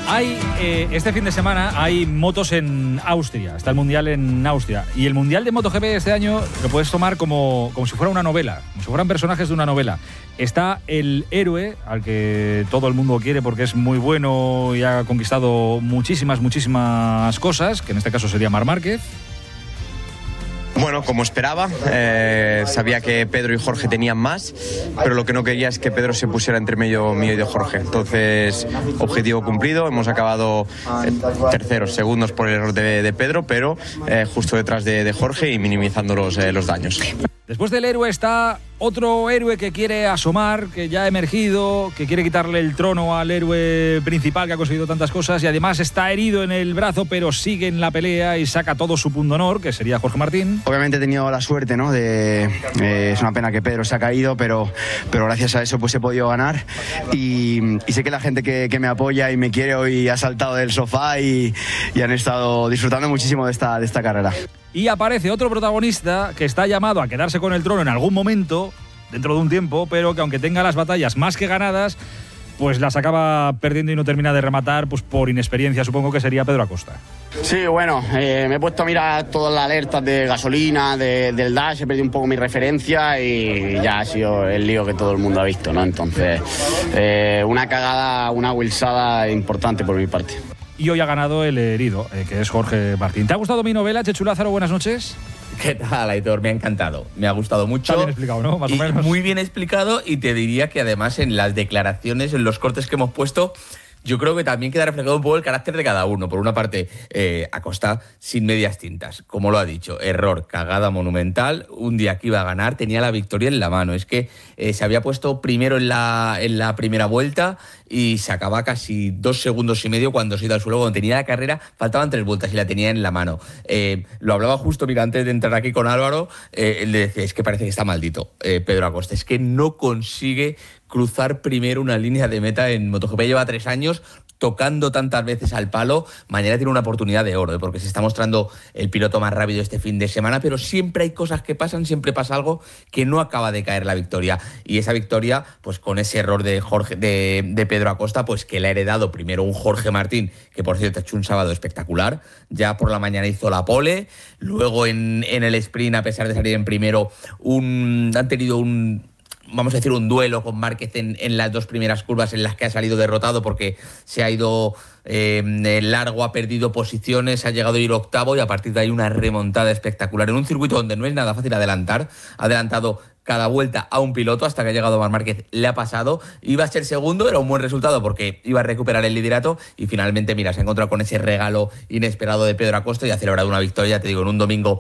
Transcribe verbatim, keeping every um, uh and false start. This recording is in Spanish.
Hay, eh, este fin de semana hay motos en Austria, está el Mundial en Austria. Y el Mundial de MotoGP este año lo puedes tomar como, como si fuera una novela, como si fueran personajes de una novela. Está el héroe, al que todo el mundo quiere porque es muy bueno y ha conquistado muchísimas, muchísimas cosas, que en este caso sería Marc Márquez. Bueno, como esperaba, eh, sabía que Pedro y Jorge tenían más, pero lo que no quería es que Pedro se pusiera entre medio mío y de Jorge. Entonces, objetivo cumplido, hemos acabado eh, terceros, segundos por el error de, de Pedro, pero eh, justo detrás de, de Jorge y minimizando los, eh, los daños. Después del héroe está otro héroe que quiere asomar, que ya ha emergido, que quiere quitarle el trono al héroe principal que ha conseguido tantas cosas y además está herido en el brazo, pero sigue en la pelea y saca todo su pundonor, que sería Jorge Martín. Obviamente he tenido la suerte, ¿no? De, eh, es una pena que Pedro se ha caído, pero, pero gracias a eso pues he podido ganar y, y sé que la gente que, que me apoya y me quiere hoy ha saltado del sofá y, y han estado disfrutando muchísimo de esta, de esta carrera. Y aparece otro protagonista que está llamado a quedarse con el trono en algún momento, dentro de un tiempo, pero que aunque tenga las batallas más que ganadas, pues las acaba perdiendo y no termina de rematar, pues por inexperiencia, supongo que sería Pedro Acosta. Sí, bueno, eh, me he puesto a mirar todas las alertas de gasolina, de, del dash, he perdido un poco mi referencia y ya ha sido el lío que todo el mundo ha visto, ¿no? Entonces, eh, una cagada, una wilsada importante por mi parte. Y hoy ha ganado el herido, eh, que es Jorge Martín. ¿Te ha gustado mi novela, Chechu Lázaro? Buenas noches. ¿Qué tal, Aitor? Me ha encantado. Me ha gustado mucho. Está bien explicado, ¿no? Más o menos. Muy bien explicado y te diría que además en las declaraciones, en los cortes que hemos puesto, yo creo que también queda reflejado un poco el carácter de cada uno. Por una parte, eh, Acosta sin medias tintas, como lo ha dicho, error, cagada monumental, un día que iba a ganar, tenía la victoria en la mano. Es que eh, se había puesto primero en la, en la primera vuelta y se acaba casi dos segundos y medio cuando se iba al suelo. Cuando tenía la carrera, faltaban tres vueltas y la tenía en la mano. Eh, lo hablaba justo, mira, antes de entrar aquí con Álvaro, eh, él le decía, es que parece que está maldito eh, Pedro Acosta, es que no consigue cruzar primero una línea de meta en MotoGP. Lleva tres años tocando tantas veces al palo. Mañana tiene una oportunidad de oro, ¿eh? Porque se está mostrando el piloto más rápido este fin de semana, pero siempre hay cosas que pasan, siempre pasa algo que no acaba de caer la victoria. Y esa victoria, pues con ese error de Jorge, de, de Pedro Acosta, pues que le ha heredado primero un Jorge Martín, que por cierto ha hecho un sábado espectacular. Ya por la mañana hizo la pole, luego en, en el sprint, a pesar de salir en primero, un, han tenido un... vamos a decir, un duelo con Márquez en, en las dos primeras curvas en las que ha salido derrotado porque se ha ido eh, largo, ha perdido posiciones, ha llegado a ir octavo y a partir de ahí una remontada espectacular en un circuito donde no es nada fácil adelantar. Ha adelantado cada vuelta a un piloto hasta que ha llegado Marc Márquez, le ha pasado, iba a ser segundo, era un buen resultado porque iba a recuperar el liderato y finalmente, mira, se ha encontrado con ese regalo inesperado de Pedro Acosta y ha celebrado una victoria, te digo, en un domingo